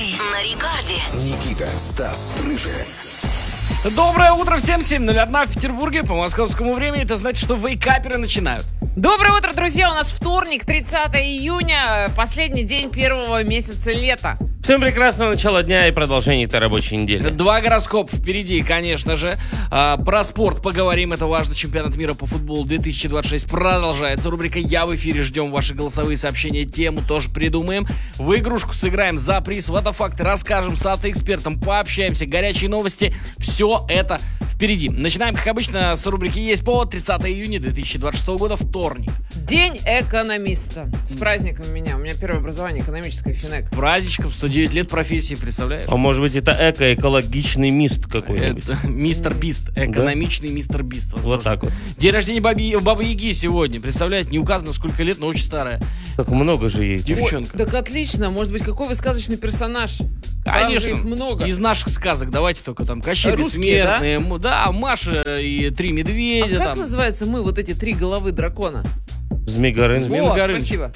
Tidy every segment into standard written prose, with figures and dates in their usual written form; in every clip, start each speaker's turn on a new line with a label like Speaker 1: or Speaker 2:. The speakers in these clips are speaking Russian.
Speaker 1: Вейкаперы на рекорде.
Speaker 2: Никита, Стас, Рыжий.
Speaker 3: Доброе утро всем, 7:01 в Петербурге по московскому времени. Это значит, что вейкаперы начинают.
Speaker 4: Доброе утро, друзья! У нас вторник, 30 июня, последний день первого месяца лета.
Speaker 5: Всем прекрасного начала дня и продолжения этой рабочей недели.
Speaker 3: Два гороскопа впереди, конечно же. Про спорт поговорим, это важно. Чемпионат мира по футболу 2026 продолжается. Рубрика «Я в эфире». Ждем ваши голосовые сообщения, тему тоже придумаем. В игрушку сыграем за приз. Водофакты расскажем с автоэкспертом, пообщаемся. Горячие новости. Все это впереди. Начинаем, как обычно, с рубрики «Есть повод». 30 июня 2026 года, вторник.
Speaker 4: День экономиста. С праздником меня. У меня первое образование экономическое, финэк.
Speaker 3: Праздничком, 109 лет профессии, представляешь?
Speaker 5: А может быть, это экологичный мист какой-нибудь?
Speaker 3: Это Мистер Бист, экономичный Мистер Бист, возможно.
Speaker 5: Вот так вот.
Speaker 3: День рождения Бабы Яги сегодня, представляете, не указано сколько лет, но очень старая.
Speaker 5: Как много же ей.
Speaker 3: Девчонка.
Speaker 4: Так отлично. Может быть, какой вы сказочный персонаж? Там
Speaker 3: Конечно,
Speaker 4: же их много.
Speaker 3: из наших сказок, давайте только там Кощей
Speaker 4: Русские,
Speaker 3: Бессмертный, да, Маша и Три
Speaker 4: А
Speaker 3: медведя.
Speaker 4: как
Speaker 3: там.
Speaker 4: называется мы, вот эти три головы дракона?
Speaker 5: Змей Горыныч.
Speaker 4: О,
Speaker 3: Горыныч.
Speaker 4: спасибо.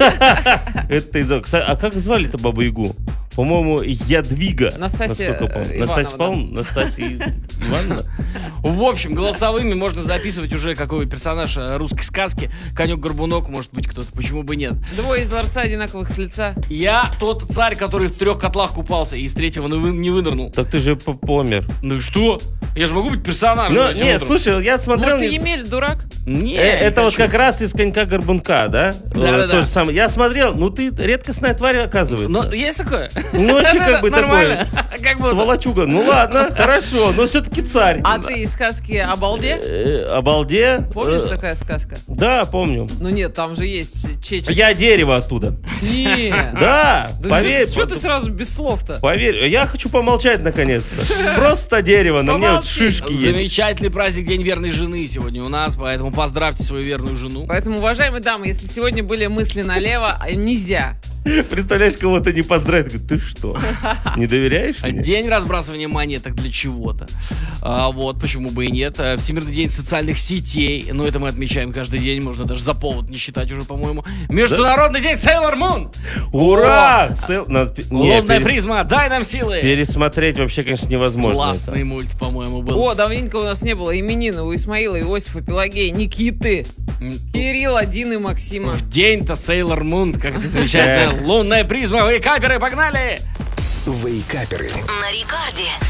Speaker 5: Это из... Кстати, а как звали-то Бабу Ягу? По-моему, Ядвига.
Speaker 4: Настасья,
Speaker 5: насколько помню.
Speaker 4: Ивановна,
Speaker 5: Настасья Павловна? Настасья Ивановна?
Speaker 3: В общем, голосовыми можно записывать уже какой персонаж русской сказки. Конек-горбунок, может быть, кто-то, почему бы нет.
Speaker 4: Двое из ларца одинаковых с лица.
Speaker 3: Я тот царь, который в 3 котлах купался и из 3-го не вынырнул.
Speaker 5: Так ты же помер.
Speaker 3: Ну и что? Я же могу быть персонажем.
Speaker 5: Ну,
Speaker 3: этим
Speaker 5: не,
Speaker 3: утром.
Speaker 5: слушай, я смотрел...
Speaker 4: Может, и Емель дурак?
Speaker 3: Не,
Speaker 5: Это
Speaker 3: не
Speaker 5: вот
Speaker 3: хочу.
Speaker 5: как раз из конька-горбунка, да?
Speaker 3: Да-да-да.
Speaker 5: То же самое. Я смотрел, ну ты редкостная тварь, оказывается.
Speaker 3: Но есть такое?
Speaker 5: Ну, вообще как бы
Speaker 3: Нормально.
Speaker 5: такой
Speaker 3: Как будто.
Speaker 5: сволочуга. Ну ладно, хорошо, но все-таки царь.
Speaker 4: А ты из сказки «Обалде»?
Speaker 5: Обалде.
Speaker 4: Помнишь такая сказка?
Speaker 5: Да, помню.
Speaker 4: Ну нет, там же есть чечек.
Speaker 5: Я дерево оттуда.
Speaker 4: Нет.
Speaker 5: Да, поверь.
Speaker 4: Что ты сразу без слов-то?
Speaker 5: Поверь, я хочу помолчать наконец-то. Просто дерево, на мне вот
Speaker 4: Помолчи.
Speaker 5: шишки есть.
Speaker 3: Замечательный праздник, День верной жены сегодня у нас, поэтому поздравьте свою верную жену.
Speaker 4: Поэтому, уважаемые дамы, если сегодня были мысли налево, нельзя.
Speaker 5: Представляешь, кого-то не поздравит. Говорит, ты что, не доверяешь мне?
Speaker 3: День разбрасывания монеток для чего-то. Вот, почему бы и нет. Всемирный день социальных сетей. Ну, это мы отмечаем каждый день. Можно даже за повод не считать уже, по-моему. Международный день Sailor Moon.
Speaker 5: Ура!
Speaker 3: Лунная призма, дай нам силы.
Speaker 5: Пересмотреть вообще, конечно, невозможно.
Speaker 3: Классный мульт, по-моему, был.
Speaker 4: О, давненько у нас не было именины у Исмаила, Иосифа, Пелагеи, Никиты, Кирилла, Дины и Максима.
Speaker 3: В день-то Sailor Moon, как это замечательно. Лунная призма, вейкаперы, погнали!
Speaker 2: Вейкаперы.
Speaker 1: На рекорде.